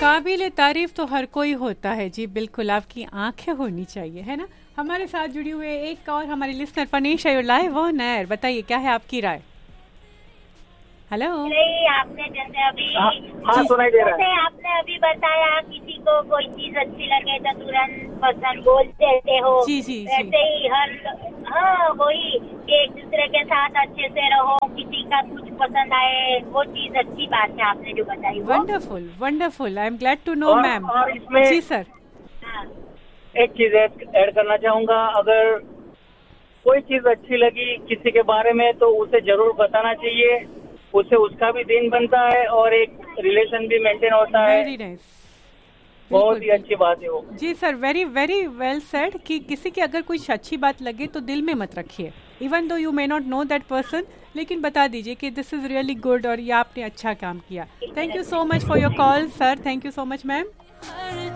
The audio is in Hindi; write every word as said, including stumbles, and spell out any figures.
काबिल तारीफ तो हर कोई होता है जी, बिल्कुल आपकी आंखें होनी चाहिए, है ना। हमारे साथ जुड़ी हुए एक और हमारी लिसनर फनीश है लाइव ऑन एयर। बताइए क्या है आपकी राय। हेलो। नहीं, आपने जैसे अभी हाँ, हाँ, सुनाई दे रहा है। जैसे आपने अभी बताया किसी को कोई चीज अच्छी लगे तो तुरंत पसंद बोल देते हो। जी जी वैसे जी। ही हर हाँ वही कि एक दूसरे के साथ अच्छे से रहो, किसी का कुछ पसंद आए वो चीज अच्छी बात है आपने जो बताई वो। Wonderful wonderful, I am glad to know और- मैम। और इसमें जी सर। हाँ, एक चीज ऐड करना चाहूंगा, अगर कोई चीज अच्छी लगी किसी के बारे में तो उसे जरूर बताना चाहिए, उससे उसका भी दिन बनता है और एक रिलेशन भी मेंटेन होता है। वेरी नाइस, बहुत ही अच्छी बात है वो। जी sir, very very well said कि किसी की अगर कुछ अच्छी बात लगे तो दिल में मत रखिए, even though you may not know that person, लेकिन बता दीजिए कि दिस इज रियली गुड और ये आपने अच्छा काम किया। Thank you so much for your call sir, thank you so much ma'am.